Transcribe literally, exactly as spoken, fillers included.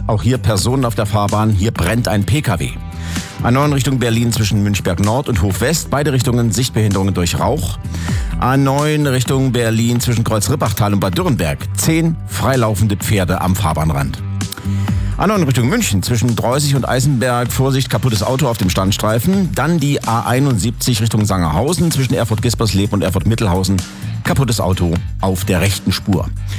Auch hier Personen auf der Fahrbahn. Hier brennt ein Pkw. A neun Richtung Berlin zwischen Münchberg Nord und Hof West. Beide Richtungen Sichtbehinderungen durch Rauch. A neun Richtung Berlin zwischen Kreuz-Rippachtal und Bad Dürrenberg. Zehn freilaufende Pferde am Fahrbahnrand. A neun Richtung München zwischen Dreußig und Eisenberg. Vorsicht, kaputtes Auto auf dem Standstreifen. Dann die A einundsiebzig Richtung Sangerhausen zwischen Erfurt-Gispersleben und Erfurt-Mittelhausen. Kaputtes Auto auf der rechten Spur.